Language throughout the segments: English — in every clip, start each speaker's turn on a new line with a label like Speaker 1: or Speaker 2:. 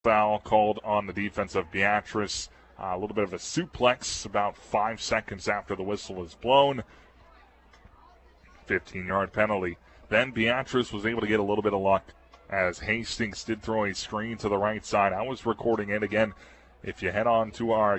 Speaker 1: foul called on the defense of Beatrice. A little bit of a suplex about 5 seconds after the whistle was blown. 15-yard penalty. Then Beatrice was able to get a little bit of luck as Hastings did throw a screen to the right side. I was recording it again. If you head on to our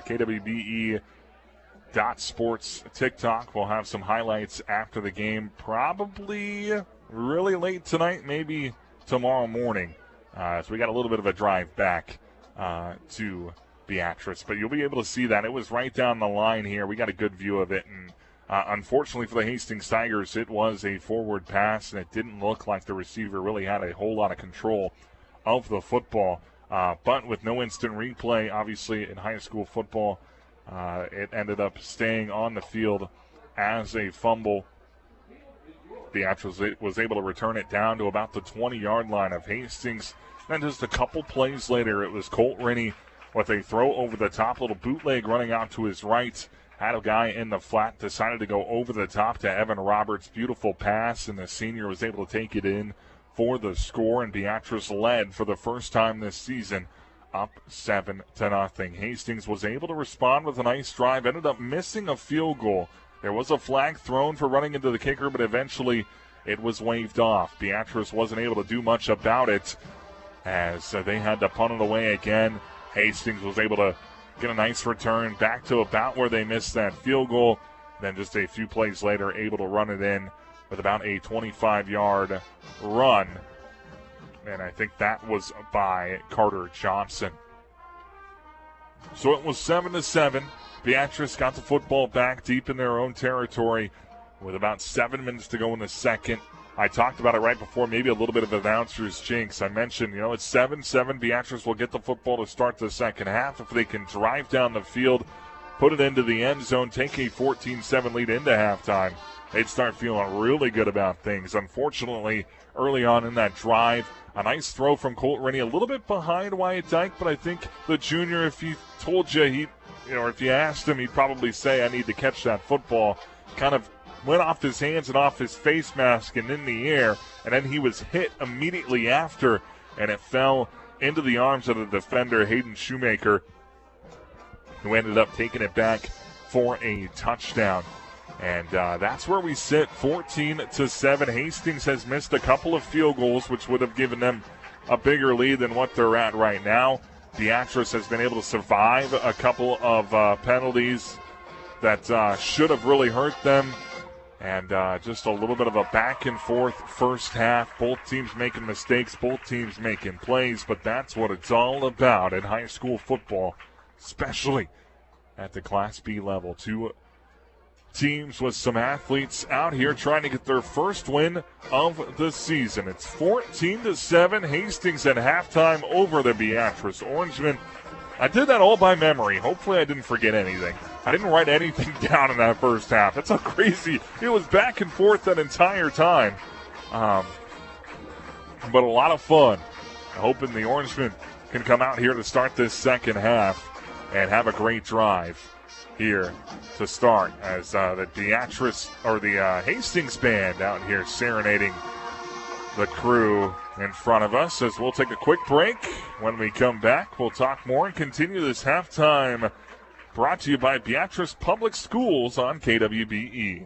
Speaker 1: KWBE.sports TikTok, we'll have some highlights after the game, probably really late tonight, maybe tomorrow morning. So we got a little bit of a drive back to Beatrice, but you'll be able to see that. It was right down the line here. We got a good view of it, and unfortunately for the Hastings Tigers, it was a forward pass, and it didn't look like the receiver really had a whole lot of control of the football. But with no instant replay, obviously in high school football, it ended up staying on the field as a fumble. Beatrice was able to return it down to about the 20-yard line of Hastings. Then just a couple plays later, it was Colt Rennie with a throw over the top, little bootleg running out to his right. Had a guy in the flat, decided to go over the top to Evan Roberts. Beautiful pass, and the senior was able to take it in for the score, and Beatrice led for the first time this season, up 7-0. Hastings was able to respond with a nice drive, ended up missing a field goal. There was a flag thrown for running into the kicker, but eventually it was waved off. Beatrice wasn't able to do much about it as they had to punt it away again. Hastings was able to get a nice return back to about where they missed that field goal. Then just a few plays later, able to run it in with about a 25-yard run. And I think that was by Carter Johnson. So it was 7-7. Beatrice got the football back deep in their own territory with about 7 minutes to go in the second. I talked about it right before, maybe a little bit of announcer's jinx. I mentioned, it's 7-7. Beatrice will get the football to start the second half. If they can drive down the field, put it into the end zone, take a 14-7 lead into halftime, they'd start feeling really good about things. Unfortunately, early on in that drive, a nice throw from Colt Rennie, a little bit behind Wyatt Dyke, but I think the junior, if he told you, if you asked him, he'd probably say, I need to catch that football. Kind of went off his hands and off his face mask and in the air, and then he was hit immediately after, and it fell into the arms of the defender, Hayden Shoemaker, who ended up taking it back for a touchdown. And that's where we sit, 14-7. Hastings has missed a couple of field goals, which would have given them a bigger lead than what they're at right now. Beatrice has been able to survive a couple of penalties that should have really hurt them. And just a little bit of a back and forth first half. Both teams making mistakes, both teams making plays, but that's what it's all about in high school football, especially at the Class B level. Two teams with some athletes out here trying to get their first win of the season. It's 14-7. Hastings at halftime over the Beatrice Orangemen. I did that all by memory. Hopefully I didn't forget anything. I didn't write anything down in that first half. That's how crazy. It was back and forth that entire time. But a lot of fun. Hoping the Orangemen can come out here to start this second half and have a great drive here to start as the Beatrice, or the Hastings band out here serenading the crew in front of us. As we'll take a quick break. When we come back, we'll talk more and continue this halftime, brought to you by Beatrice Public Schools on KWBE.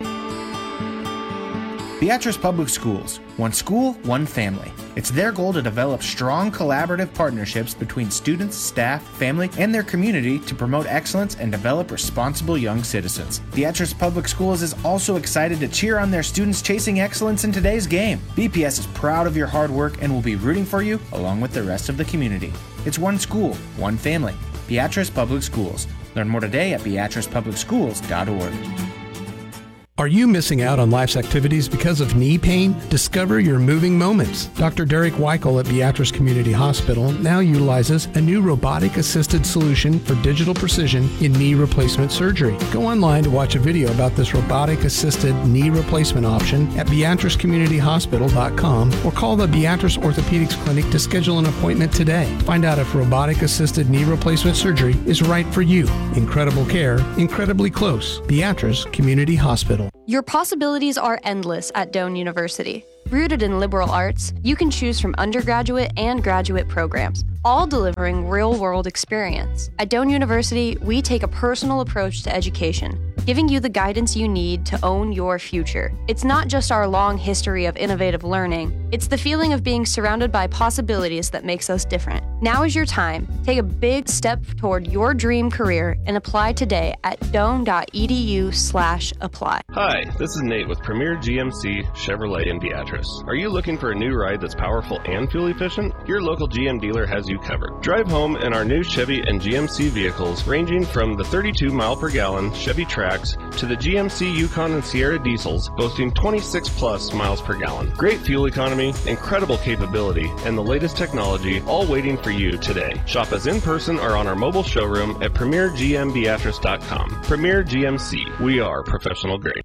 Speaker 2: Beatrice Public Schools. One school, one family. It's their goal to develop strong collaborative partnerships between students, staff, family, and their community to promote excellence and develop responsible young citizens. Beatrice Public Schools is also excited to cheer on their students chasing excellence in today's game. BPS is proud of your hard work and will be rooting for you along with the rest of the community. It's one school, one family. Beatrice Public Schools. Learn more today at beatricepublicschools.org.
Speaker 3: Are you missing out on life's activities because of knee pain? Discover your moving moments. Dr. Derek Weichel at Beatrice Community Hospital now utilizes a new robotic-assisted solution for digital precision in knee replacement surgery. Go online to watch a video about this robotic-assisted knee replacement option at beatricecommunityhospital.com or call the Beatrice Orthopedics Clinic to schedule an appointment today. Find out if robotic-assisted knee replacement surgery is right for you. Incredible care, incredibly close. Beatrice Community Hospital.
Speaker 4: Your possibilities are endless at Doane University. Rooted in liberal arts, you can choose from undergraduate and graduate programs, all delivering real-world experience. At Doane University, we take a personal approach to education, giving you the guidance you need to own your future. It's not just our long history of innovative learning, it's the feeling of being surrounded by possibilities that makes us different. Now is your time. Take a big step toward your dream career and apply today at doane.edu/apply.
Speaker 5: Hi, this is Nate with Premier GMC Chevrolet in Beatrice. Are you looking for a new ride that's powerful and fuel efficient? Your local GM dealer has you covered. Drive home in our new Chevy and GMC vehicles ranging from the 32 mile per gallon Chevy Trax to the GMC Yukon and Sierra diesels boasting 26 plus miles per gallon. Great fuel economy, incredible capability, and the latest technology all waiting for you today. Shop us in person or on our mobile showroom at premiergmbeatrice.com. Premier GMC, we are professional grade.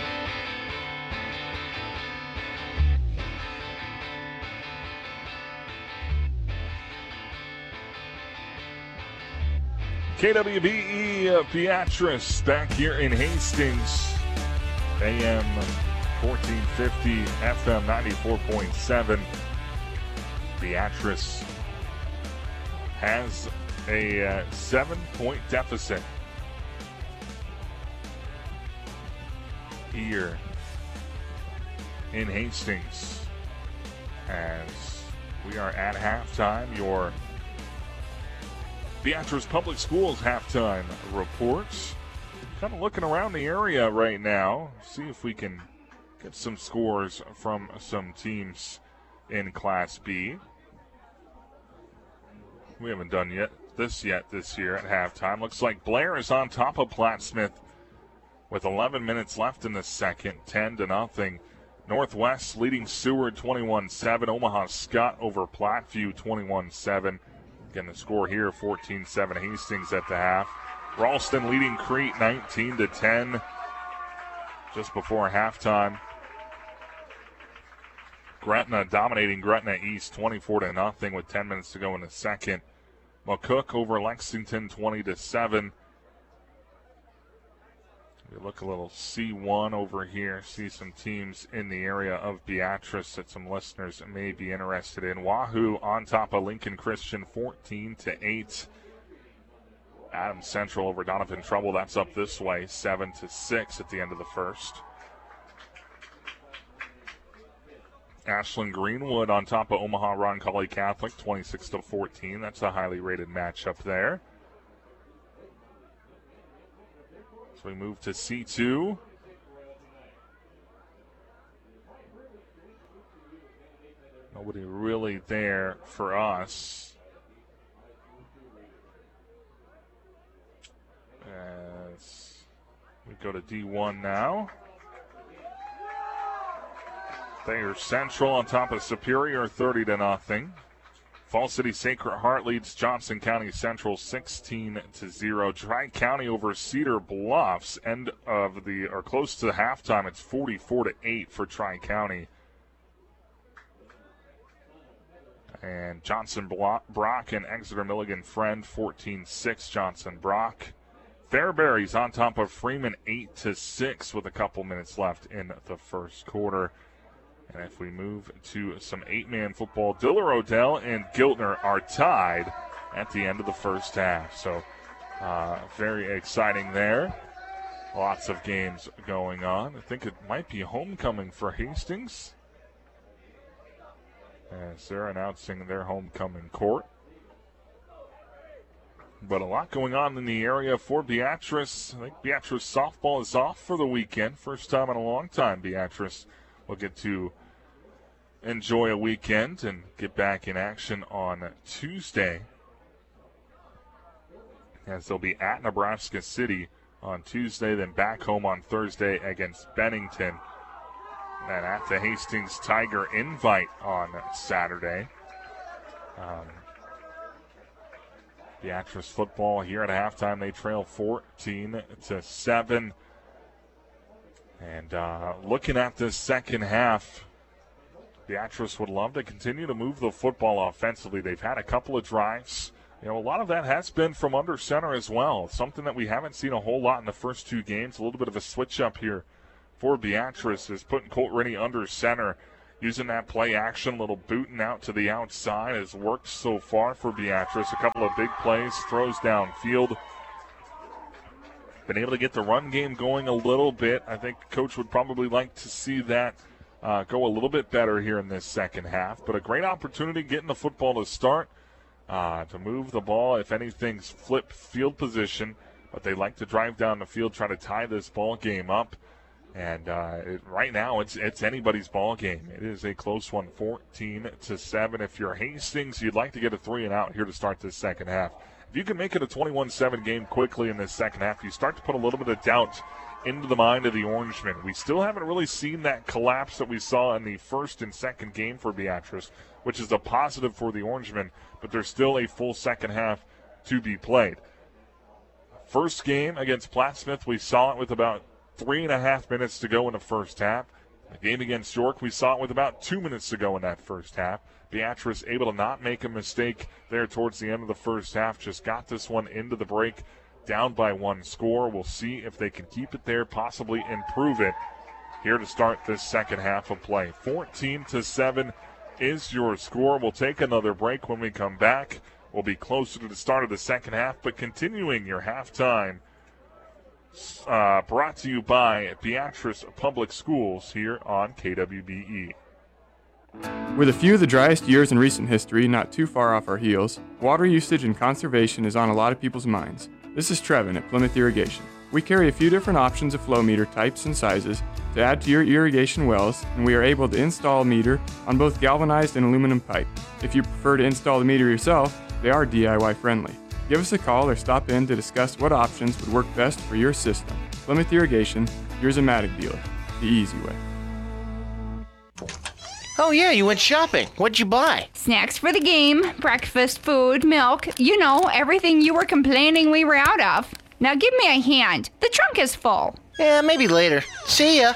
Speaker 1: KWBE Beatrice back here in Hastings, AM 1450, FM 94.7. Beatrice has a 7-point deficit here in Hastings as we are at halftime. Your Beatrice Public Schools halftime reports. Kind of looking around the area right now, see if we can get some scores from some teams in Class B. We haven't done this year at halftime. Looks like Blair is on top of Plattsmouth with 11 minutes left in the second, 10-0. Northwest leading Seward 21-7. Omaha Scott over Platteview 21-7. Again, the score here, 14-7 Hastings at the half. Ralston leading Crete 19-10 just before halftime. Gretna dominating Gretna East 24-0 with 10 minutes to go in the second. McCook over Lexington 20-7. We look a little C1 over here, see some teams in the area of Beatrice that some listeners may be interested in. Wahoo on top of Lincoln Christian 14-8. Adams Central over Donovan Trumbull, that's up this way 7-6 at the end of the first. Ashland Greenwood on top of Omaha Roncalli Catholic 26-14. That's a highly rated matchup there. So we move to C2. Nobody really there for us. As we go to D1 now. Thayer Central on top of Superior 30-0. Fall City Sacred Heart leads Johnson County Central 16-0. Tri-County over Cedar Bluffs. Close to the halftime, it's 44-8 for Tri-County. And Johnson Brock and Exeter Milligan Friend 14-6 Johnson Brock. Fairbury's on top of Freeman 8-6 with a couple minutes left in the first quarter. And if we move to some 8-man football, Diller Odell and Giltner are tied at the end of the first half. So very exciting there. Lots of games going on. I think it might be homecoming for Hastings as they're announcing their homecoming court. But a lot going on in the area for Beatrice. I think Beatrice softball is off for the weekend. First time in a long time Beatrice will get to enjoy a weekend and get back in action on Tuesday, as they'll be at Nebraska City on Tuesday, then back home on Thursday against Bennington, and at the Hastings Tiger Invite on Saturday. Beatrice football here at halftime, they trail 14-7. And looking at this second half, Beatrice would love to continue to move the football offensively. They've had a couple of drives. A lot of that has been from under center as well. Something that we haven't seen a whole lot in the first two games. A little bit of a switch up here for Beatrice is putting Colt Rennie under center. using that play action, a little booting out to the outside has worked so far for Beatrice. A couple of big plays, throws downfield. Been able to get the run game going a little bit. I think Coach would probably like to see that go a little bit better here in this second half. But a great opportunity getting the football to start, to move the ball. If anything's flip field position, but they like to drive down the field, try to tie this ball game up. And right now, it's anybody's ball game. It is a close one, 14-7. If you're Hastings, you'd like to get a 3-and-out here to start this second half. If you can make it a 21-7 game quickly in this second half, you start to put a little bit of doubt into the mind of the Orangemen. We still haven't really seen that collapse that we saw in the first and second game for Beatrice, which is a positive for the Orangemen, but there's still a full second half to be played. First game against Plattsmouth, we saw it with about 3.5 minutes to go in the first half. The game against York, we saw it with about 2 minutes to go in that first half. Beatrice able to not make a mistake there towards the end of the first half. Just got this one into the break, down by 1 score. We'll see if they can keep it there, possibly improve it here to start this second half of play. 14-7 is your score. We'll take another break. When we come back, we'll be closer to the start of the second half, but continuing your halftime. Brought to you by Beatrice Public Schools here on KWBE.
Speaker 6: With a few of the driest years in recent history not too far off our heels, water usage and conservation is on a lot of people's minds. This is Trevin at Plymouth Irrigation. We carry a few different options of flow meter types and sizes to add to your irrigation wells, and we are able to install a meter on both galvanized and aluminum pipe. If you prefer to install the meter yourself, they are DIY friendly. Give us a call or stop in to discuss what options would work best for your system. Plymouth Irrigation, your Zematic dealer, the easy way.
Speaker 2: Oh, yeah, you went shopping. What'd you buy?
Speaker 7: Snacks for the game, breakfast, food, milk, you know, everything you were complaining we were out of. Now give me a hand. The trunk is full.
Speaker 2: Yeah, maybe later. See ya.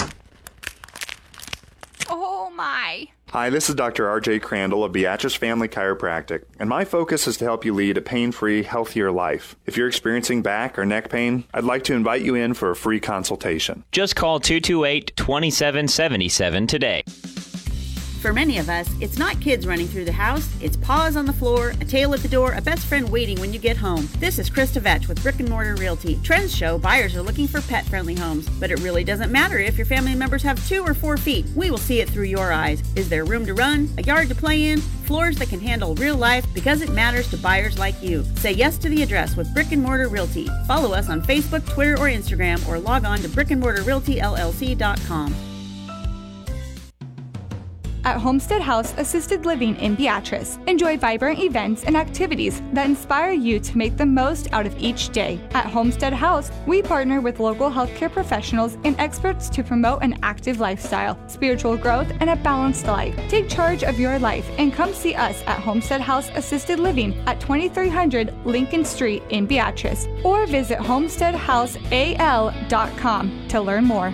Speaker 7: Oh, my.
Speaker 8: Hi, this is Dr. RJ Crandall of Beatrice Family Chiropractic, and my focus is to help you lead a pain-free, healthier life. If you're experiencing back or neck pain, I'd like to invite you in for a free consultation.
Speaker 9: Just call 228-2777 today.
Speaker 10: For many of us, it's not kids running through the house, it's paws on the floor, a tail at the door, a best friend waiting when you get home. This is Krista Vetch with Brick and Mortar Realty. Trends show buyers are looking for pet-friendly homes, but it really doesn't matter if your family members have 2 or 4 feet. We will see it through your eyes. Is there room to run, a yard to play in, floors that can handle real life? Because it matters to buyers like you. Say yes to the address with Brick and Mortar Realty. Follow us on Facebook, Twitter, or Instagram, or log on to brickandmortarrealtyllc.com.
Speaker 11: At Homestead House Assisted Living in Beatrice, enjoy vibrant events and activities that inspire you to make the most out of each day. At Homestead House, we partner with local healthcare professionals and experts to promote an active lifestyle, spiritual growth, and a balanced life. Take charge of your life and come see us at Homestead House Assisted Living at 2300 Lincoln Street in Beatrice, or visit homesteadhouseal.com to learn more.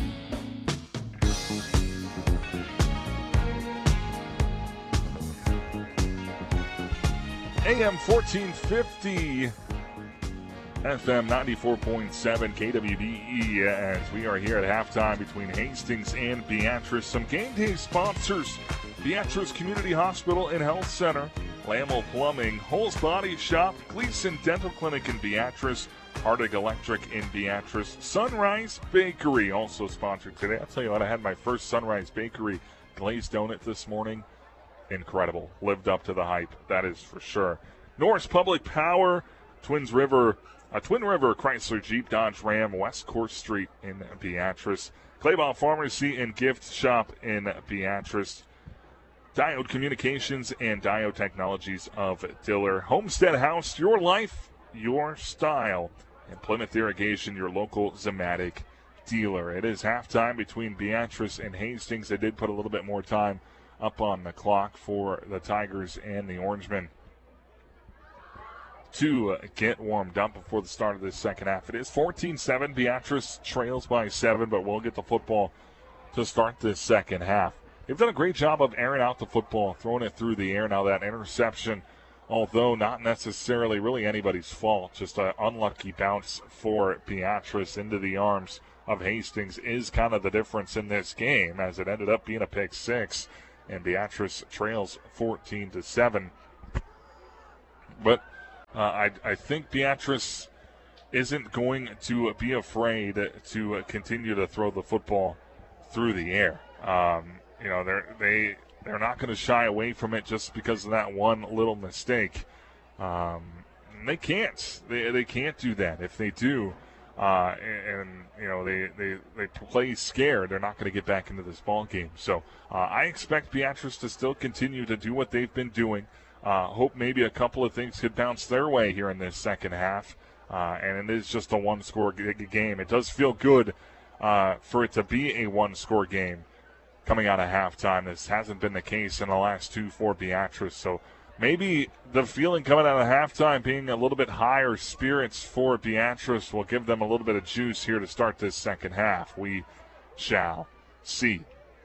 Speaker 1: AM 1450, FM 94.7 KWBE, as we are here at halftime between Hastings and Beatrice. Some game day sponsors: Beatrice Community Hospital and Health Center, Lamel Plumbing, Holes Body Shop, Gleason Dental Clinic in Beatrice, Arctic Electric in Beatrice, Sunrise Bakery also sponsored today. I'll tell you what, I had my first Sunrise Bakery glazed donut this morning. Incredible. Lived up to the hype, that is for sure. Norris Public Power, Twin River Chrysler Jeep Dodge Ram, West Court Street in Beatrice. Clayball Pharmacy and Gift Shop in Beatrice. Diode Communications and Diode Technologies of Diller. Homestead House, your life, your style. And Plymouth Irrigation, your local Zematic dealer. It is halftime between Beatrice and Hastings. They did put a little bit more time up on the clock for the Tigers and the Orangemen to get warmed up before the start of this second half. It is 14-7. Beatrice trails by 7, but we'll get the football to start this second half. They've done a great job of airing out the football, throwing it through the air. Now that interception, although not necessarily really anybody's fault, just an unlucky bounce for Beatrice into the arms of Hastings is kind of the difference in this game, as it ended up being a pick 6. and Beatrice trails 14-7. But I think Beatrice isn't going to be afraid to continue to throw the football through the air. They're not going to shy away from it just because of that one little mistake. They can't. They can't do that. If they do, they play scared, they're not going to get back into this ball game. So I expect Beatrice to still continue to do what they've been doing. Hope maybe a couple of things could bounce their way here in this second half. And it is just a one-score game. It does feel good for it to be a one-score game coming out of halftime. This hasn't been the case in the last two for Beatrice. So maybe the feeling coming out of halftime being a little bit higher spirits for Beatrice will give them a little bit of juice here to start this second half. We shall see.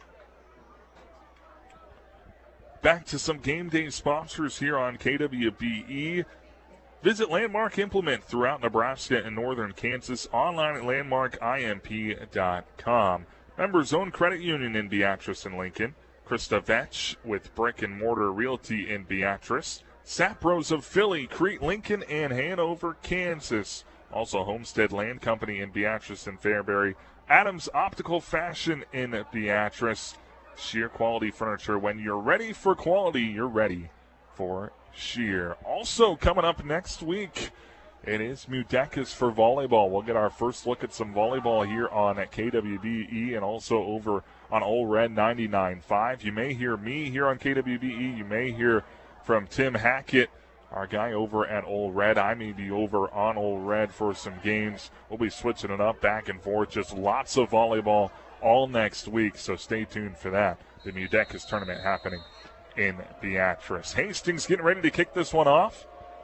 Speaker 1: Back to some game day sponsors here on KWBE. Visit Landmark Implement throughout Nebraska and northern Kansas online at landmarkimp.com. Members Own Credit Union in Beatrice and Lincoln. Krista Vetch with Brick and Mortar Realty in Beatrice. Sapros of Philly, Crete, Lincoln, and Hanover, Kansas. Also Homestead Land Company in Beatrice and Fairbury. Adams Optical Fashion in Beatrice. Sheer Quality Furniture. When you're ready for quality, you're ready for Sheer. Also coming up next week, it is Mudecas for volleyball. We'll get our first look at some volleyball here on KWBE and also over on Old Red 99.5. You may hear me here on KWBE. You may hear from Tim Hackett, our guy over at Old Red. I may be over on Old Red for some games. We'll be switching it up back and forth. Just lots of volleyball all next week, so stay tuned for that. The Mudecas tournament happening in Beatrice. Hastings getting ready to kick this one off,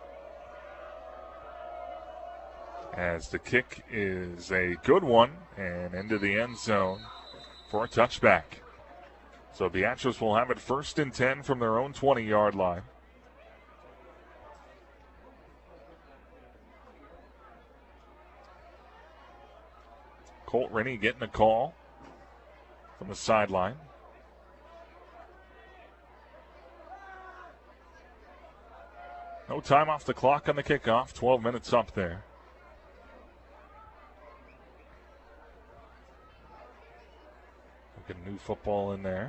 Speaker 1: as the kick is a good one and into the end zone for a touchback. So Beatrice will have it 1st and 10 from their own 20-yard line. Colt Rennie getting a call from the sideline. No time off the clock on the kickoff. 12 minutes up there. Get a new football in there.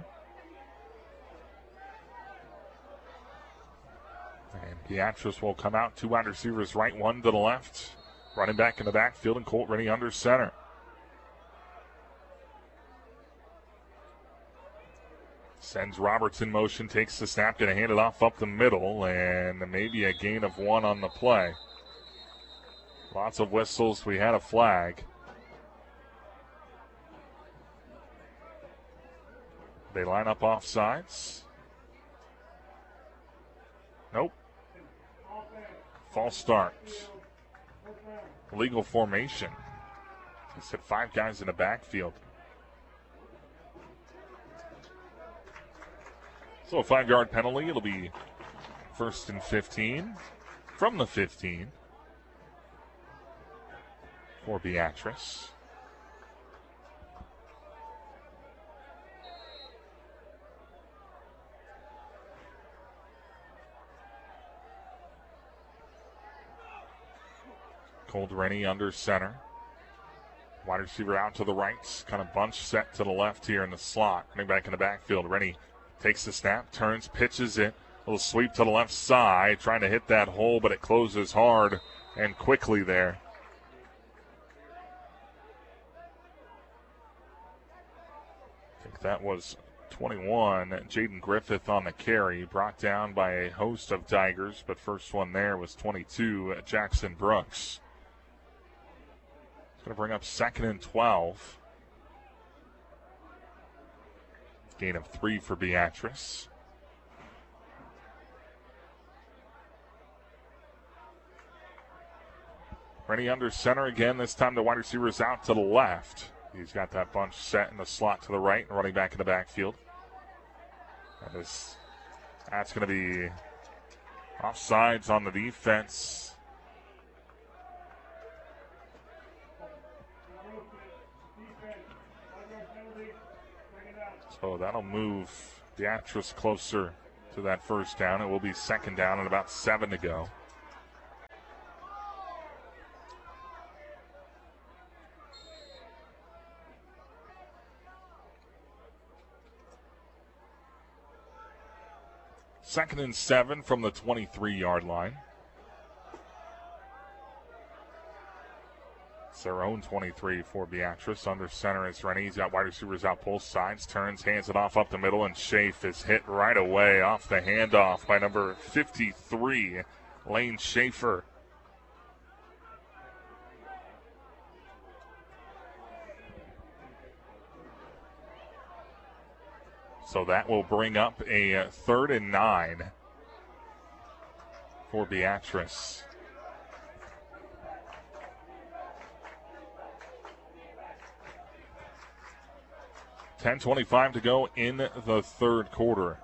Speaker 1: And Beatrice will come out. 2 wide receivers right, 1 to the left. Running back in the backfield, and Colt Rennie under center. Sends Roberts in motion, takes the snap, going to hand it off up the middle, and maybe a gain of 1 on the play. Lots of whistles. We had a flag. They line up off sides. Nope. False start. Illegal formation. He said 5 guys in the backfield. So a 5-yard penalty. It'll be 1st and 15 from the 15 for Beatrice. Colt Rennie under center. Wide receiver out to the right. Kind of bunch set to the left here in the slot. Running back in the backfield. Rennie takes the snap, turns, pitches it. A little sweep to the left side. Trying to hit that hole, but it closes hard and quickly there. I think that was 21. Jaden Griffith on the carry. Brought down by a host of Tigers, but first one there was 22, Jackson Brooks. Going to bring up 2nd and 12. Gain of 3 for Beatrice. Rennie under center again. This time the wide receiver is out to the left. He's got that bunch set in the slot to the right and running back in the backfield. That's going to be offsides on the defense. So that'll move Beatrice closer to that first down. It will be second down and about 7 to go. Second and 7 from the 23-yard line. It's their own 23 for Beatrice. Under center is Rennie. He's got wide receivers out both sides. Turns, hands it off up the middle, and Schaaf is hit right away off the handoff by number 53, Lane Schaefer. So that will bring up a 3rd and 9 for Beatrice. $10:25 to go in the third quarter.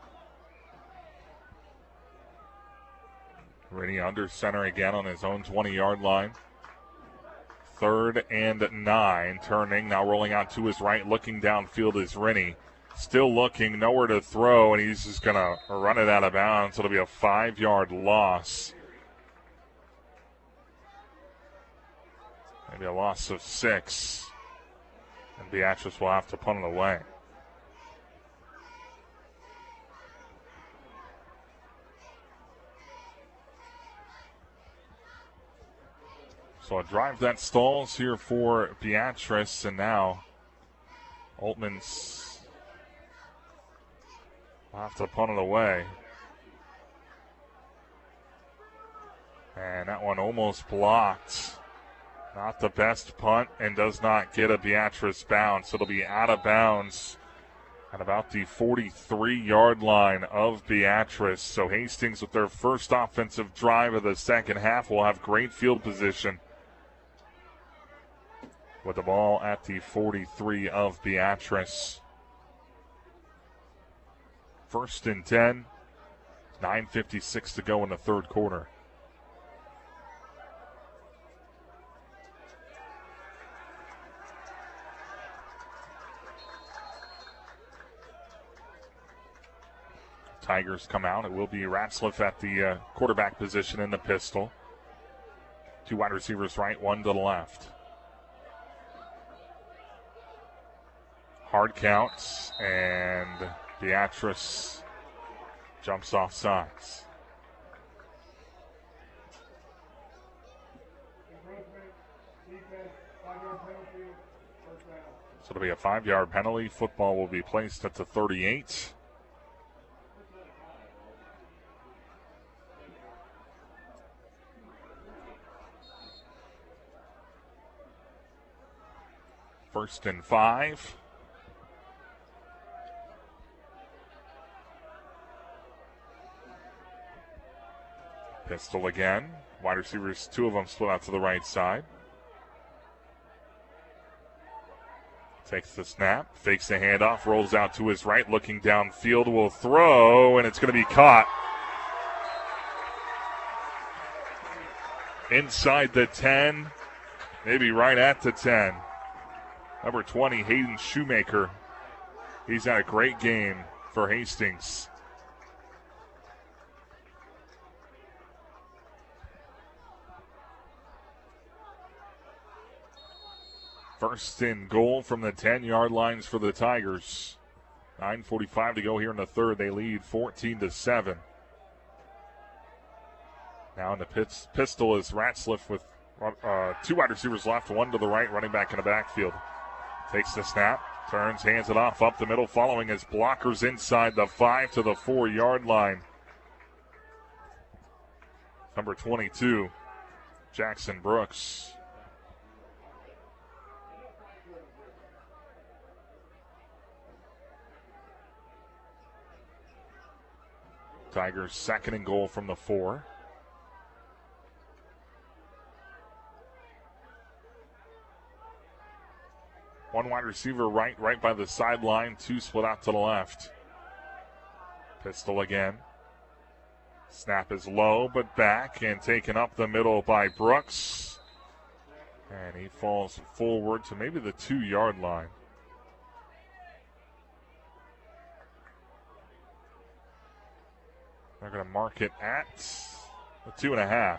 Speaker 1: Rennie under center again on his own 20-yard line. 3rd and 9, turning, now rolling out to his right, looking downfield is Rennie. Still looking, nowhere to throw, and he's just going to run it out of bounds. It'll be a 5-yard loss. Maybe a loss of 6. And Beatrice will have to punt it away. So a drive that stalls here for Beatrice, and now Oltmans will have to punt it away. And that one almost blocked. Not the best punt, and does not get a Beatrice bounce. It'll be out of bounds at about the 43-yard line of Beatrice. So Hastings, with their first offensive drive of the second half, will have great field position with the ball at the 43 of Beatrice. 1st and 10, 9:56 to go in the third quarter. Tigers come out. It will be Ratzliff at the quarterback position in the pistol. 2 wide receivers right, 1 to the left. Hard counts, and Beatrice jumps off sides. So it'll be a 5-yard penalty. Football will be placed at the 38. First and 5. Pistol again. Wide receivers, 2 of them split out to the right side. Takes the snap, fakes the handoff, rolls out to his right, looking downfield, will throw, and it's going to be caught. Inside the 10, maybe right at the 10. Number 20, Hayden Shoemaker. He's had a great game for Hastings. First and goal from the 10-yard lines for the Tigers. 9:45 to go here in the third. They lead 14-7. Now in the pistol is Ratzliff with 2 wide receivers left, 1 to the right, running back in the backfield. Takes the snap, turns, hands it off up the middle, following his blockers inside the 5 to the 4-yard line. Number 22, Jackson Brooks. Tigers second and goal from the 4. One wide receiver right by the sideline, 2 split out to the left. Pistol again. Snap is low, but back and taken up the middle by Brooks. And he falls forward to maybe the 2-yard line. They're going to mark it at the 2.5.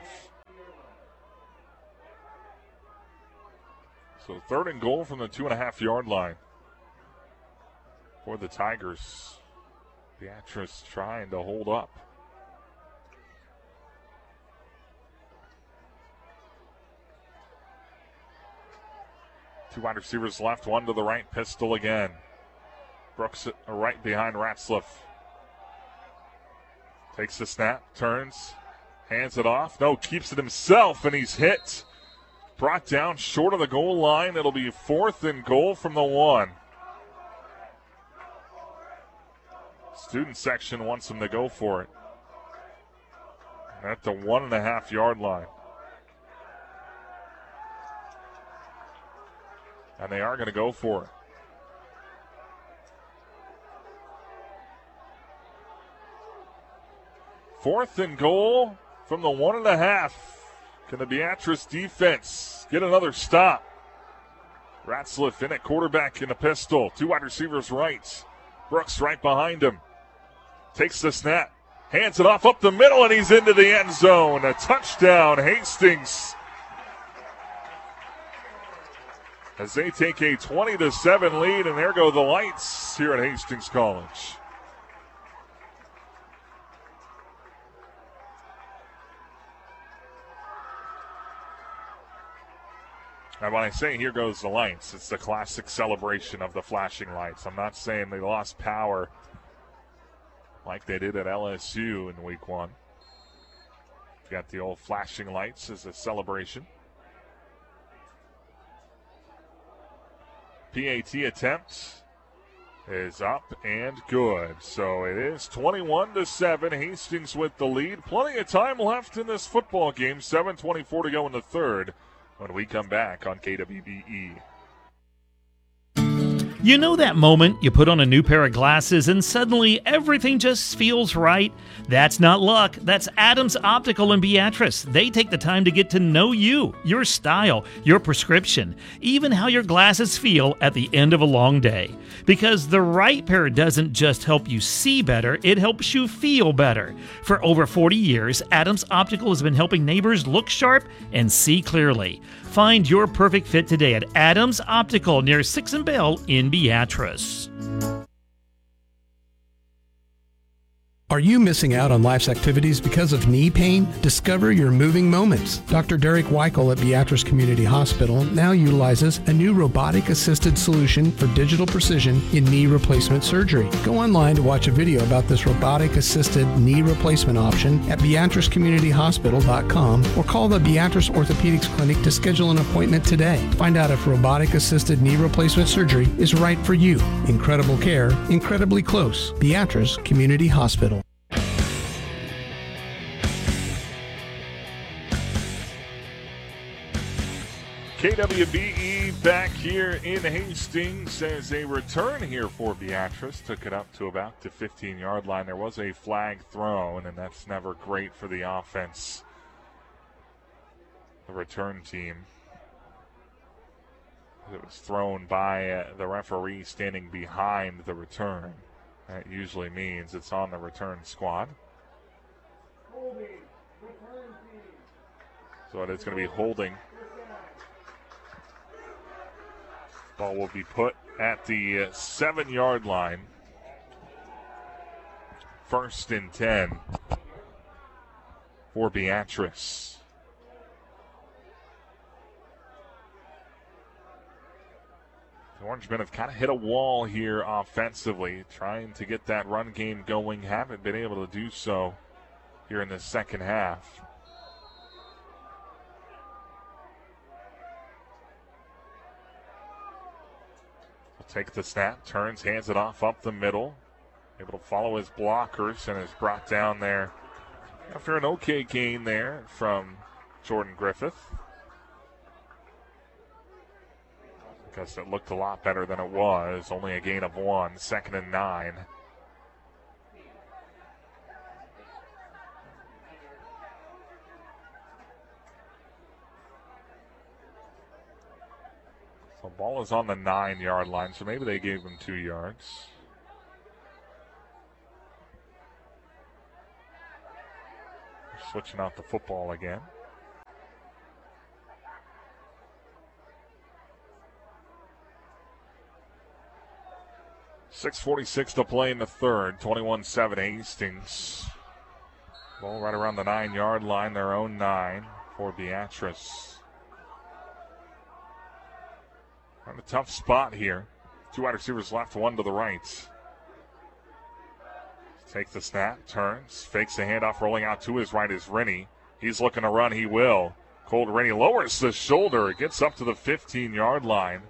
Speaker 1: So 3rd and goal from the 2.5-yard line for the Tigers. Beatrice trying to hold up. Two wide receivers left, one to the right, pistol again. Brooks right behind Ratzliff. Takes the snap, turns, hands it off. No, keeps it himself, and he's hit. Brought down short of the goal line. It'll be 4th and goal from the 1. Student section wants him to go for it. At the 1.5-yard line. And they are going to go for it. Fourth and goal from the 1.5. Can the Beatrice defense get another stop? Ratzliff in at quarterback in a pistol. Two wide receivers right. Brooks right behind him. Takes the snap. Hands it off up the middle, and he's into the end zone. A touchdown, Hastings. As they take a 20-7 lead, and there go the lights here at Hastings College. And when I say here goes the lights, it's the classic celebration of the flashing lights. I'm not saying they lost power like they did at LSU in week 1. Got the old flashing lights as a celebration. PAT attempt is up and good. So it is 21-7. Hastings with the lead. Plenty of time left in this football game. 7:24 to go in the 3rd when we come back on KWBE.
Speaker 9: You know that moment you put on a new pair of glasses and suddenly everything just feels right? That's not luck. That's Adams Optical in Beatrice. They take the time to get to know you, your style, your prescription, even how your glasses feel at the end of a long day. Because the right pair doesn't just help you see better, it helps you feel better. For over 40 years, Adams Optical has been helping neighbors look sharp and see clearly. Find your perfect fit today at Adams Optical near 6th and Bell in Beatrice.
Speaker 3: Are you missing out on life's activities because of knee pain? Discover your moving moments. Dr. Derek Weichel at Beatrice Community Hospital now utilizes a new robotic-assisted solution for digital precision in knee replacement surgery. Go online to watch a video about this robotic-assisted knee replacement option at beatricecommunityhospital.com or call the Beatrice Orthopedics Clinic to schedule an appointment today. Find out if robotic-assisted knee replacement surgery is right for you. Incredible care, incredibly close. Beatrice Community Hospital.
Speaker 1: KWBE back here in Hastings as a return here for Beatrice. Took it up to about the 15-yard line. There was a flag thrown, and that's never great for the offense. The return team. It was thrown by the referee standing behind the return. That usually means it's on the return squad. So it is going to be holding. Ball will be put at the 7-yard line. 1st and 10 for Beatrice. The Orangemen have kind of hit a wall here offensively, trying to get that run game going. Haven't been able to do so here in the second half. Take the snap, turns, hands it off up the middle. Able to follow his blockers and is brought down there after an okay gain there from Jordan Griffith. I guess it looked a lot better than it was. Only a gain of 1, 2nd and 9. The ball is on the 9-yard line, so maybe they gave him 2 yards. switching out the football again. .6:46 to play in the third. 21-7 Hastings. Ball right around the 9-yard line, their own 9 for Beatrice. On a tough spot here. 2 wide receivers left, 1 to the right. Takes the snap, turns, fakes the handoff, rolling out to his right is Rennie. He's looking to run, he will. Colt Rennie lowers the shoulder, gets up to the 15-yard line.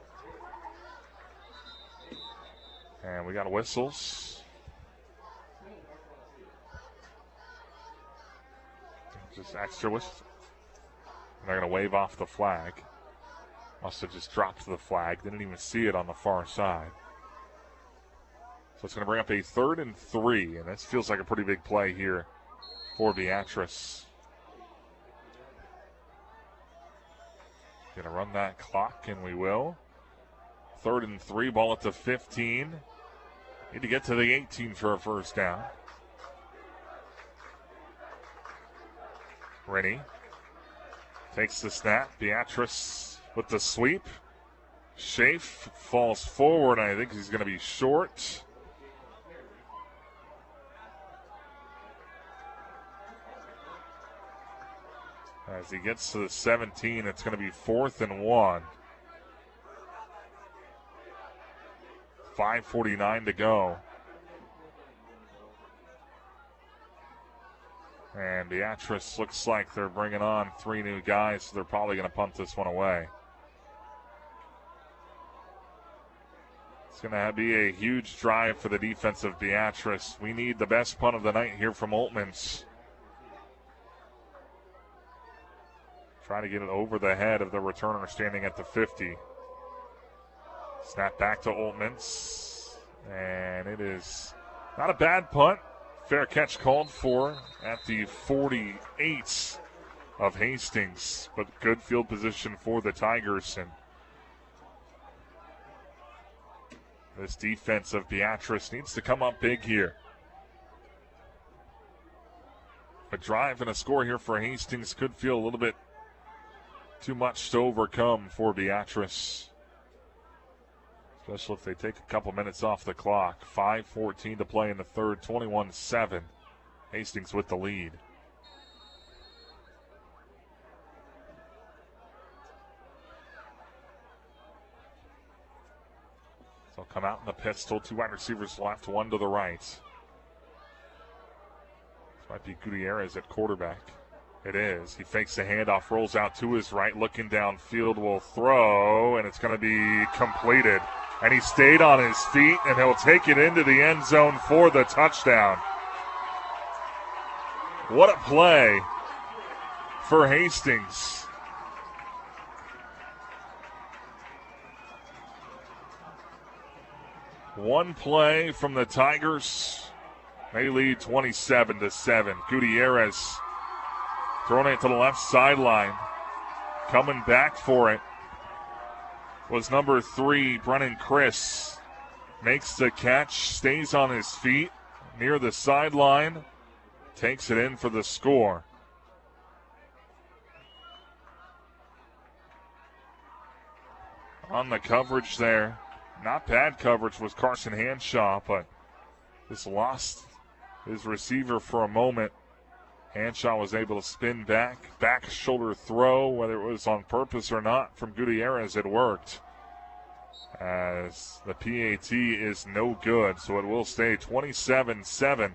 Speaker 1: And we got whistles. Just extra whistle. They're going to wave off the flag. Must have just dropped the flag. Didn't even see it on the far side. So it's going to bring up a 3rd and 3. And this feels like a pretty big play here for Beatrice. Going to run that clock, and we will. 3rd and 3, ball at the 15. Need to get to the 18 for a first down. Rennie takes the snap. Beatrice with the sweep. Schaaf falls forward. I think he's going to be short. As he gets to the 17, it's going to be 4th and 1. 5:49 to go. And Beatrice looks like they're bringing on 3 new guys, so they're probably going to punt this one away. It's going to be a huge drive for the defense of Beatrice. We need the best punt of the night here from Oltmans. Try to get it over the head of the returner standing at the 50. Snap back to Oltmans. And it is not a bad punt. Fair catch called for at the 48 of Hastings. But good field position for the Tigers. And this defense of Beatrice needs to come up big here. A drive and a score here for Hastings could feel a little bit too much to overcome for Beatrice. Especially if they take a couple minutes off the clock. 5:14 to play in the third, 21-7. Hastings with the lead. So come out in the pistol. 2 wide receivers left, 1 to the right. This might be Gutierrez at quarterback. It is. He fakes the handoff, rolls out to his right, looking downfield, will throw, and it's going to be completed. And he stayed on his feet, and he'll take it into the end zone for the touchdown. What a play for Hastings. One play from the Tigers. They lead 27-7. Gutierrez throwing it to the left sideline. Coming back for it was number 3, Brennan Chris. Makes the catch, stays on his feet near the sideline, takes it in for the score. On the coverage there, not bad coverage was Carson Hanshaw, but just lost his receiver for a moment. Hanshaw was able to spin back shoulder throw, whether it was on purpose or not, from Gutierrez, it worked. As the PAT is no good, so it will stay 27-7.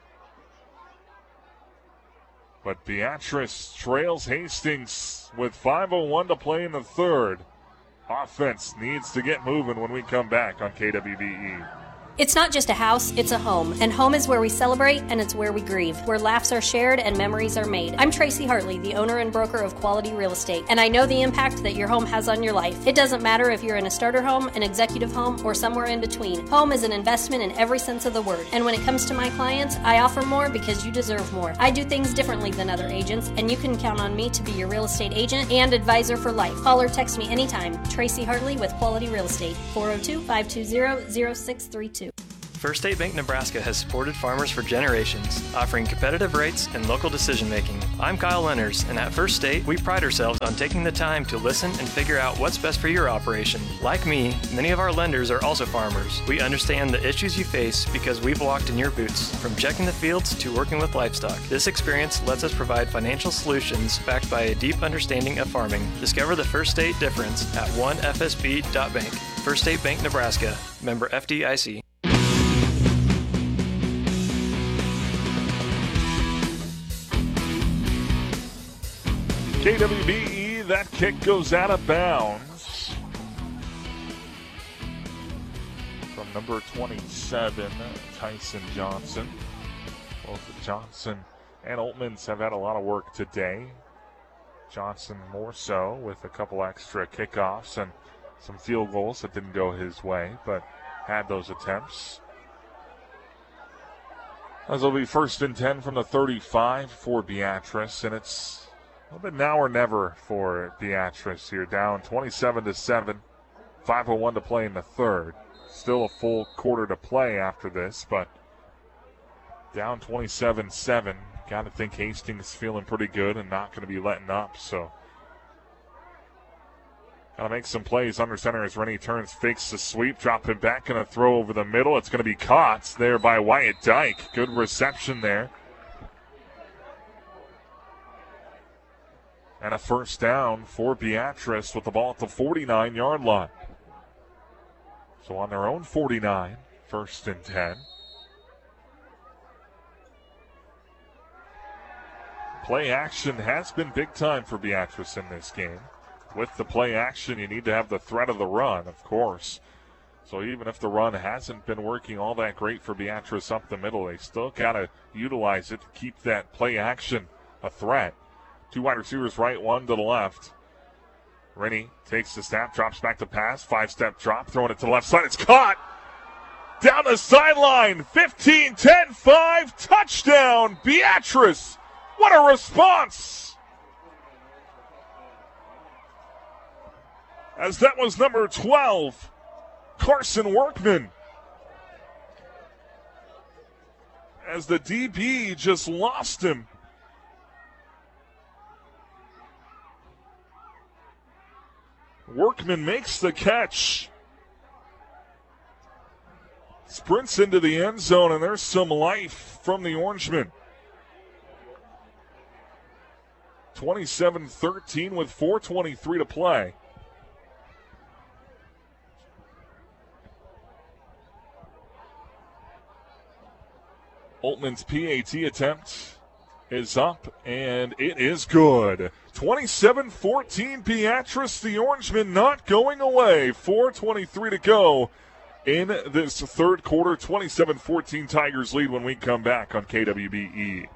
Speaker 1: But Beatrice trails Hastings with 5:01 to play in the third. Offense needs to get moving when we come back on KWBE.
Speaker 12: It's not just a house, it's a home. And home is where we celebrate and it's where we grieve, where laughs are shared and memories are made. I'm Tracy Hartley, the owner and broker of Quality Real Estate, and I know the impact that your home has on your life. It doesn't matter if you're in a starter home, an executive home, or somewhere in between. Home is an investment in every sense of the word. And when it comes to my clients, I offer more because you deserve more. I do things differently than other agents, and you can count on me to be your real estate agent and advisor for life. Call or text me anytime. Tracy Hartley with Quality Real Estate, 402-520-0632.
Speaker 13: First State Bank Nebraska has supported farmers for generations, offering competitive rates and local decision-making. I'm Kyle Lenners, and at First State, we pride ourselves on taking the time to listen and figure out what's best for your operation. Like me, many of our lenders are also farmers. We understand the issues you face because we've walked in your boots, from checking the fields to working with livestock. This experience lets us provide financial solutions backed by a deep understanding of farming. Discover the First State difference at onefsb.bank. First State Bank Nebraska, member FDIC.
Speaker 1: KWBE, that kick goes out of bounds. From number 27, Tyson Johnson. Both Johnson and Oltmans have had a lot of work today. Johnson more so with a couple extra kickoffs and some field goals that didn't go his way, but had those attempts. As it'll be 1st and 10 from the 35 for Beatrice, and it's a little bit now or never for Beatrice here. Down 27-7, 5:01 to play in the third. Still a full quarter to play after this, but down 27-7. Got to think Hastings feeling pretty good and not going to be letting up, so got to make some plays. Under center as Rennie turns, fakes the sweep, drop it back, and a throw over the middle. It's going to be caught there by Wyatt Dyke. Good reception there. And a first down for Beatrice with the ball at the 49-yard line. So on their own 49, 1st and 10. Play action has been big time for Beatrice in this game. With the play action, you need to have the threat of the run, of course. So even if the run hasn't been working all that great for Beatrice up the middle, they still got to utilize it to keep that play action a threat. 2 wide receivers right, 1 to the left. Rennie takes the snap, drops back to pass, 5-step drop, throwing it to the left side. It's caught! Down the sideline, 15, 10, 5, touchdown, Beatrice! What a response! As that was number 12, Carson Workman. As the DB just lost him. Workman makes the catch. Sprints into the end zone, and there's some life from the Orangemen. 27-13 with 4:23 to play. Oltman's PAT attempt is up, and it is good. 27-14 Beatrice. The Orangemen not going away. 4:23 to go in this third quarter. 27-14 Tigers lead when we come back on KWBE.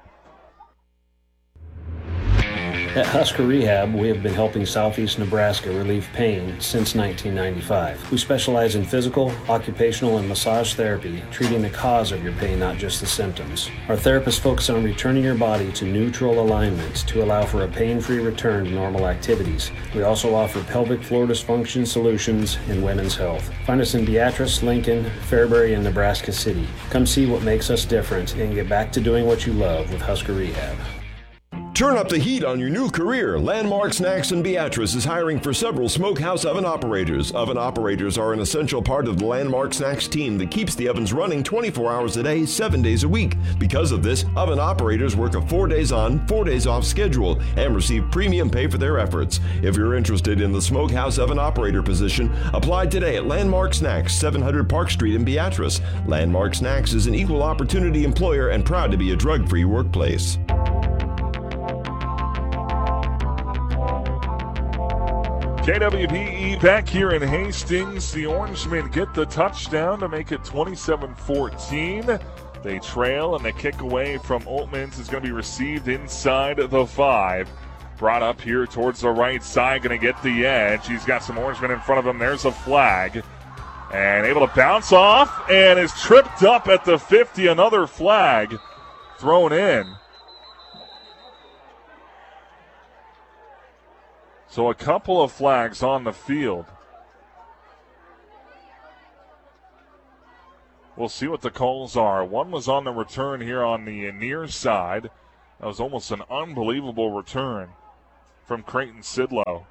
Speaker 14: At Husker Rehab, we have been helping Southeast Nebraska relieve pain since 1995. We specialize in physical, occupational, and massage therapy, treating the cause of your pain, not just the symptoms. Our therapists focus on returning your body to neutral alignment to allow for a pain-free return to normal activities. We also offer pelvic floor dysfunction solutions and women's health. Find us in Beatrice, Lincoln, Fairbury, and Nebraska City. Come see what makes us different and get back to doing what you love with Husker Rehab.
Speaker 15: Turn up the heat on your new career. Landmark Snacks in Beatrice is hiring for several smokehouse oven operators. Oven operators are an essential part of the Landmark Snacks team that keeps the ovens running 24 hours a day, 7 days a week. Because of this, oven operators work a 4 days on, 4 days off schedule and receive premium pay for their efforts. If you're interested in the smokehouse oven operator position, apply today at Landmark Snacks, 700 Park Street in Beatrice. Landmark Snacks is an equal opportunity employer and proud to be a drug-free workplace.
Speaker 1: KWBE back here in Hastings. The Orangemen get the touchdown to make it 27-14. They trail, and the kick away from Oltmans is going to be received inside the 5. Brought up here towards the right side, going to get the edge. He's got some Orangemen in front of him. There's a flag. And able to bounce off and is tripped up at the 50. Another flag thrown in. So a couple of flags on the field. we'll see what the calls are. One was on the return here on the near side. That was almost an unbelievable return from Creighton Sidlow.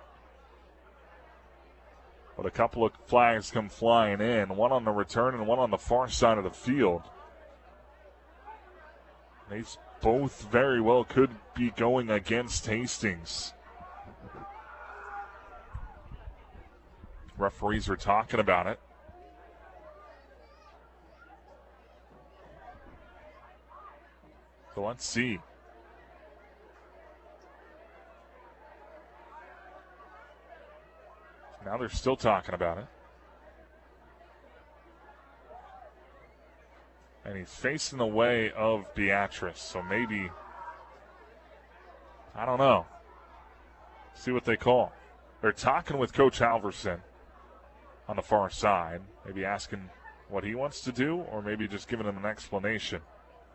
Speaker 1: But a couple of flags come flying in, one on the return and one on the far side of the field. These both very well could be going against Hastings. Referees are talking about it. So let's see. Now they're still talking about it. And he's facing the way of Beatrice, so maybe, I don't know. See what they call. They're talking with Coach Halverson on the far side, maybe asking what he wants to do, or maybe just giving him an explanation.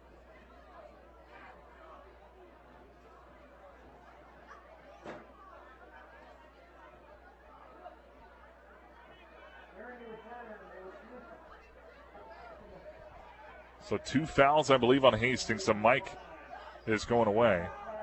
Speaker 1: So 2 fouls, I believe, on Hastings. So Mike is going away.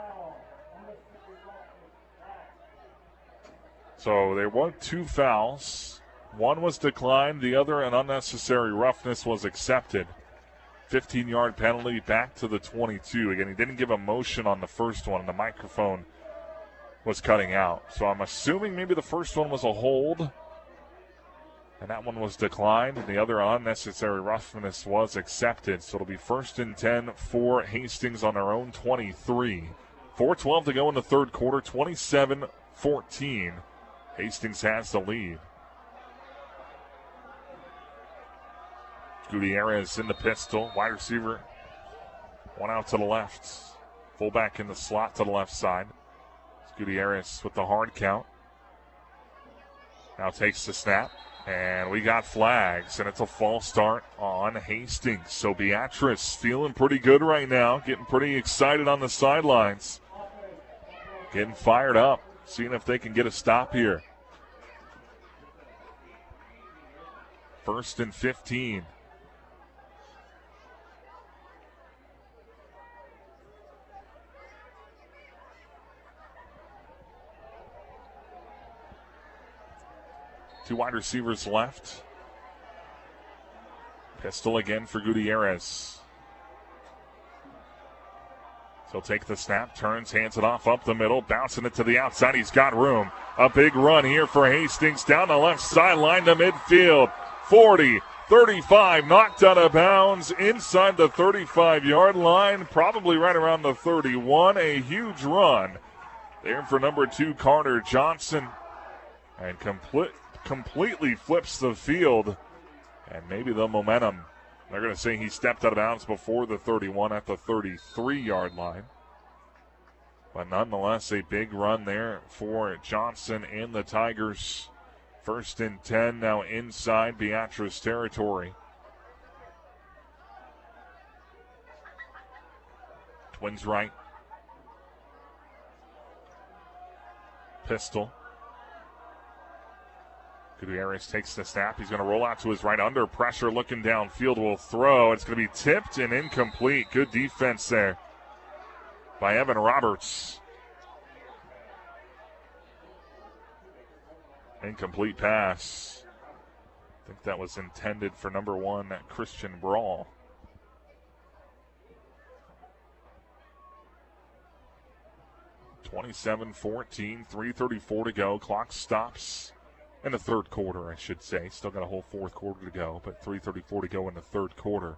Speaker 1: So there were 2 fouls. One was declined. The other, an unnecessary roughness, was accepted. 15-yard penalty back to the 22. Again, he didn't give a motion on the first one. The microphone was cutting out. So I'm assuming maybe the first one was a hold. And that one was declined, and the other unnecessary roughness was accepted. So it'll be 1st and 10 for Hastings on their own 23. 4:12 to go in the third quarter, 27-14. Hastings has the lead. Gutierrez in the pistol. Wide receiver, one out to the left. Fullback in the slot to the left side. Gutierrez with the hard count. Now takes the snap. And we got flags, and it's a false start on Hastings. So Beatrice feeling pretty good right now, getting pretty excited on the sidelines. Getting fired up, seeing if they can get a stop here. 1st and 15. Two wide receivers left. Pistol again for Gutierrez. He'll take the snap, turns, hands it off up the middle, bouncing it to the outside. He's got room. A big run here for Hastings down the left sideline to midfield. 40, 35, knocked out of bounds inside the 35-yard line, probably right around the 31. A huge run there for number 2, Carter Johnson. And completely flips the field, and maybe the momentum. They're going to say he stepped out of bounds before the 31 at the 33-yard line. But nonetheless, a big run there for Johnson and the Tigers. 1st and 10 now inside Beatrice territory. Twins right. Pistol. Gutierrez takes the snap. He's going to roll out to his right under pressure, looking downfield, will throw. It's going to be tipped and incomplete. Good defense there by Evan Roberts. Incomplete pass. I think that was intended for number 1, Christian Brawl. (27-14), 3:34 to go. Clock stops in the third quarter, I should say. Still got a whole fourth quarter to go, but 3:34 to go in the third quarter.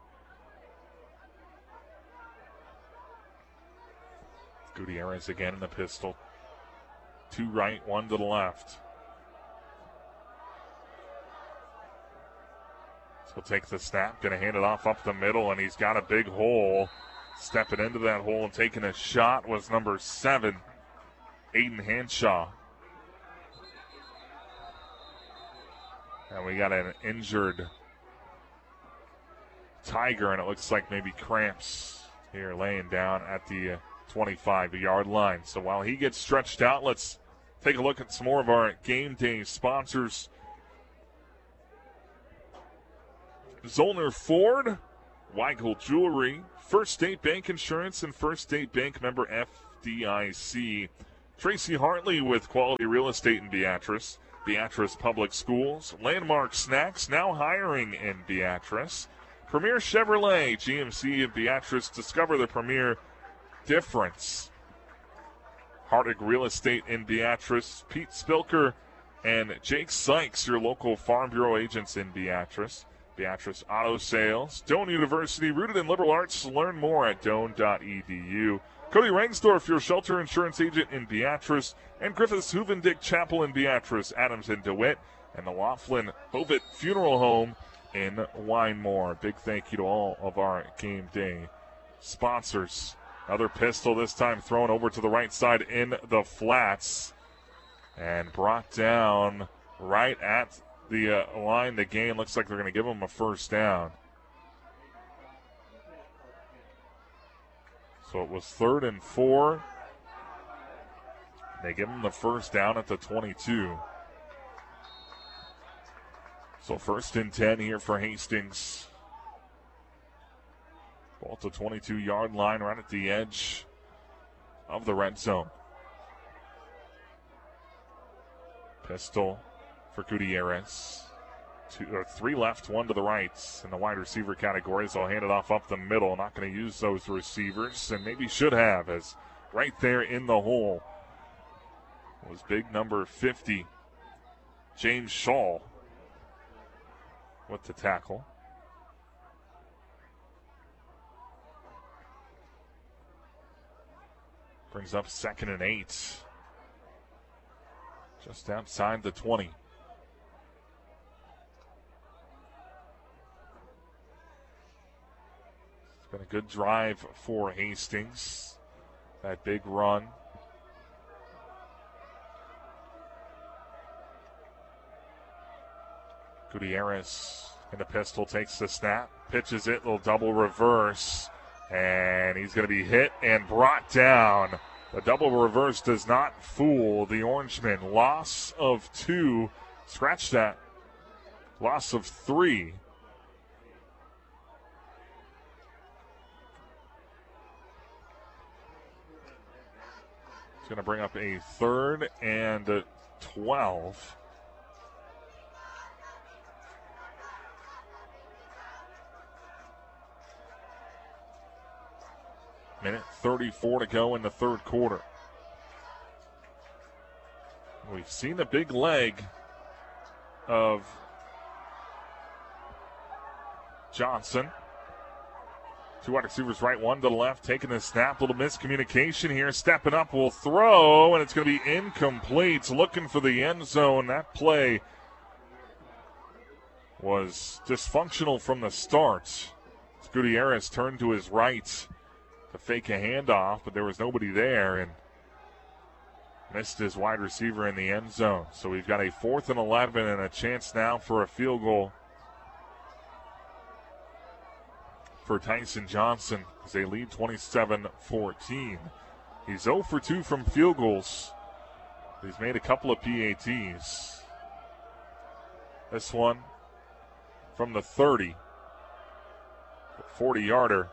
Speaker 1: Gutierrez again in the pistol. 2 right, 1 to the left. So he'll take the snap, going to hand it off up the middle, and he's got a big hole. Stepping into that hole and taking a shot was number 7, Aiden Hanshaw. And we got an injured Tiger, and it looks like maybe cramps here laying down at the 25-yard line. So while he gets stretched out, let's take a look at some more of our game day sponsors. Zollner Ford, Weigel Jewelry, First State Bank Insurance, and First State Bank member FDIC. Tracy Hartley with Quality Real Estate in Beatrice. Beatrice Public Schools. Landmark Snacks, now hiring in Beatrice. Premier Chevrolet, GMC in Beatrice. Discover the Premier difference. Hartig Real Estate in Beatrice. Pete Spilker and Jake Sykes, your local Farm Bureau agents in Beatrice. Beatrice Auto Sales. Doane University, rooted in liberal arts. Learn more at doane.edu. Cody Rengsdorf, your shelter insurance agent in Beatrice. And Griffiths Huvendick Chapel in Beatrice. Adams and DeWitt. And the Laughlin Hovitt Funeral Home in Wymore. Big thank you to all of our game day sponsors. Another pistol, this time thrown over to the right side in the flats. And brought down right at the line. The game looks like they're going to give him a first down. So it was 3rd and 4. They give him the first down at the 22. So 1st and 10 here for Hastings. Ball at the 22-yard line, right at the edge of the red zone. Pistol for Gutierrez. 3 left, 1 to the right in the wide receiver category. So I'll hand it off up the middle. Not going to use those receivers, and maybe should have, as right there in the hole was big number 50, James Shaw, with the tackle. Brings up 2nd and 8. Just outside the 20. It's been a good drive for Hastings. That big run. Gutierrez in the pistol takes the snap, pitches it, little double reverse, and he's going to be hit and brought down. The double reverse does not fool the Orangemen. Loss of 2. Scratch that. Loss of 3. It's going to bring up a 3rd and 12. Minute 34 to go in the 3rd quarter. We've seen the big leg of Johnson. 2 wide receivers right, 1 to the left, taking the snap. Little miscommunication here. Stepping up, will throw, and it's going to be incomplete. Looking for the end zone. That play was dysfunctional from the start. Gutierrez turned to his right to fake a handoff, but there was nobody there, and missed his wide receiver in the end zone. So we've got a 4th and 11 and a chance now for a field goal for Tyson Johnson as they lead 27-14. He's 0 for 2 from field goals. He's made a couple of PATs. This one from the 30, 40-yarder.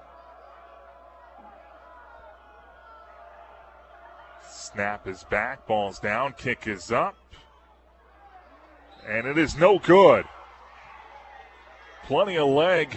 Speaker 1: Snap is back, ball's down, kick is up, and it is no good. Plenty of leg,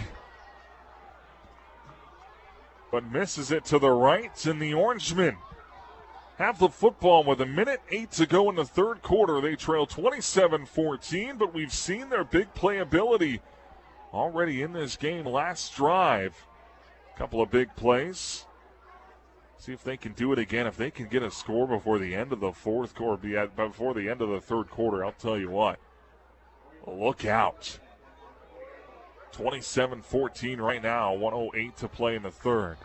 Speaker 1: but misses it to the right, and the Orangemen have the football with 1:08 to go in the 3rd quarter. They trail 27-14, but we've seen their big playability already in this game. Last drive, a couple of big plays. See if they can do it again. If they can get a score before the end of the 4th quarter, before the end of the 3rd quarter, I'll tell you what, look out. 27-14 right now, 1:08 to play in the 3rd.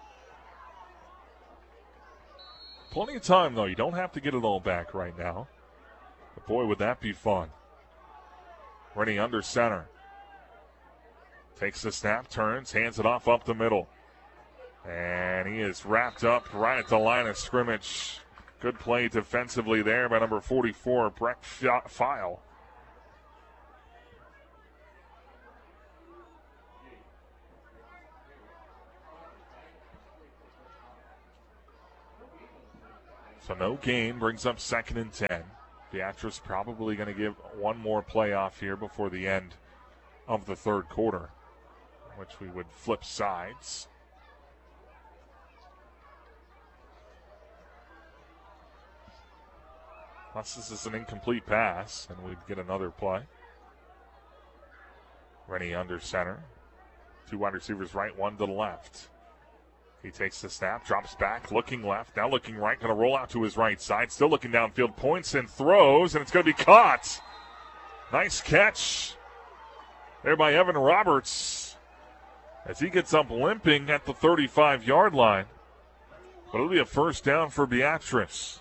Speaker 1: Plenty of time, though. You don't have to get it all back right now. But boy, would that be fun. Ready under center. Takes the snap, turns, hands it off up the middle. And he is wrapped up right at the line of scrimmage. Good play defensively there by number 44, Breck File. So no gain brings up 2nd and 10. Beatrice probably going to give one more play off here before the end of the third quarter, which we would flip sides. Plus, this is an incomplete pass, and we'd get another play. Rennie under center. 2 wide receivers right, 1 to the left. He takes the snap, drops back, looking left, now looking right, going to roll out to his right side, still looking downfield, points and throws, and it's going to be caught. Nice catch there by Evan Roberts as he gets up limping at the 35-yard line. But it'll be a first down for Beatrice.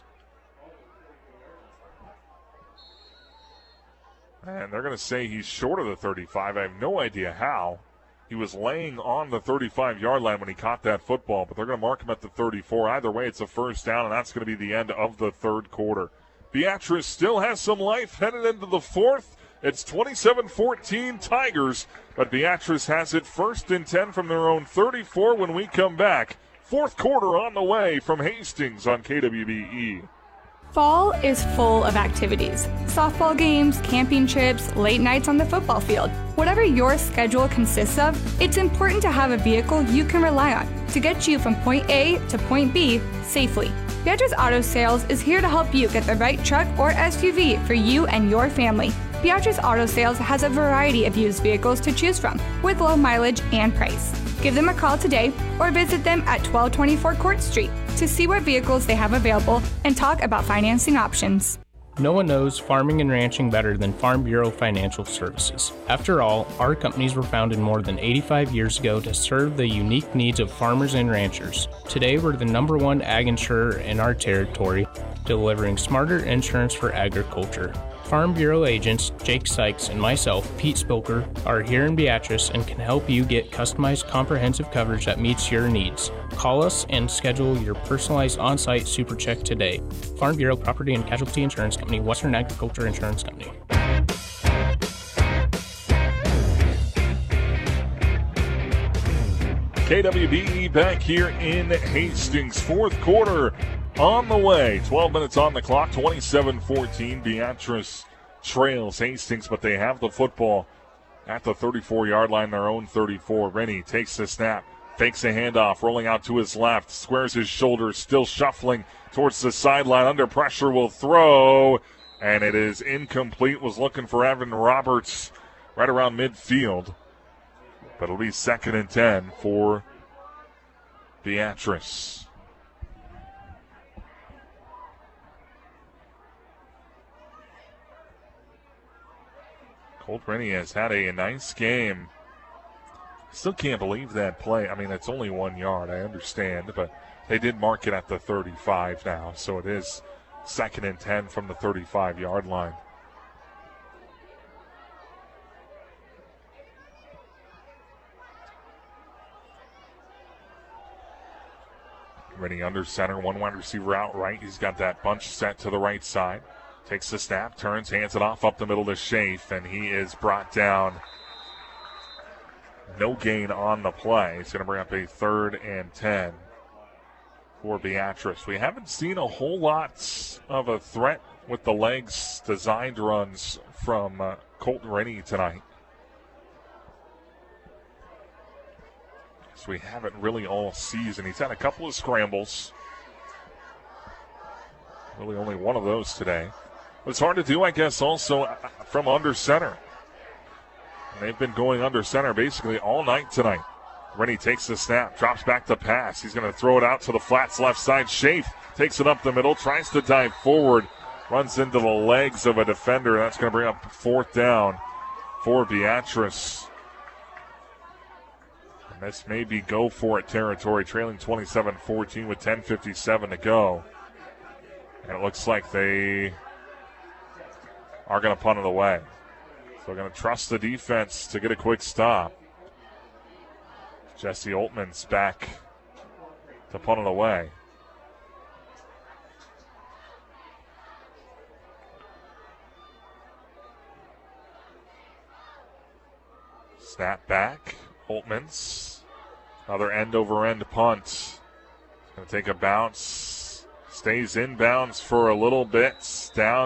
Speaker 1: And they're going to say he's short of the 35. I have no idea how. He was laying on the 35-yard line when he caught that football, but they're going to mark him at the 34. Either way, it's a first down, and that's going to be the end of the third quarter. Beatrice still has some life headed into the fourth. It's 27-14 Tigers, but Beatrice has it 1st and 10 from their own 34 when we come back. Fourth quarter on the way from Hastings on KWBE.
Speaker 11: Fall is full of activities. Softball games, camping trips, late nights on the football field. Whatever your schedule consists of, it's important to have a vehicle you can rely on to get you from point A to point B safely. Beatrice Auto Sales is here to help you get the right truck or SUV for you and your family. Beatrice Auto Sales has a variety of used vehicles to choose from with low mileage and price. Give them a call today or visit them at 1224 Court Street to see what vehicles they have available and talk about financing options.
Speaker 16: No one knows farming and ranching better than Farm Bureau Financial Services. After all, our companies were founded more than 85 years ago to serve the unique needs of farmers and ranchers. Today, we're the #1 ag insurer in our territory, delivering smarter insurance for agriculture. Farm Bureau agents Jake Sykes and myself, Pete Spilker, are here in Beatrice and can help you get customized comprehensive coverage that meets your needs. Call us and schedule your personalized on-site super check today. Farm Bureau Property and Casualty Insurance Company, Western Agriculture Insurance Company.
Speaker 1: KWBE back here in Hastings. Fourth quarter on the way. 12 minutes on the clock. 27-14. Beatrice trails Hastings, but they have the football at the 34-yard line, their own 34. Rennie takes the snap, fakes a handoff, rolling out to his left, squares his shoulders, still shuffling towards the sideline. Under pressure, will throw, and it is incomplete. Was looking for Evan Roberts right around midfield. But it'll be 2nd and 10 for Beatrice. Colt Rennie has had a nice game. Still can't believe that play. I mean, it's only 1 yard, I understand, but they did mark it at the 35 now, so it is 2nd and 10 from the 35-yard line. Rennie under center, 1 wide receiver out right. He's got that bunch set to the right side. Takes the snap, turns, hands it off up the middle to Schaaf, and he is brought down. No gain on the play. He's going to bring up a 3rd and 10 for Beatrice. We haven't seen a whole lot of a threat with the legs designed runs from Colton Rennie tonight. So we haven't really all season. He's had a couple of scrambles. Really only one of those today. But it's hard to do, I guess, also from under center. And they've been going under center basically all night tonight. Rennie takes the snap, drops back to pass. He's going to throw it out to the flats left side. Schaaf takes it up the middle, tries to dive forward, runs into the legs of a defender. That's going to bring up 4th down for Beatrice. And this may be go for it territory, trailing 27-14 with 10:57 to go. And it looks like they are going to punt it away. So they're going to trust the defense to get a quick stop. Jesse Oltman's back to punt it away. Snap back. Oltman's. Another end-over-end punt. Going to take a bounce. Stays inbounds for a little bit. Down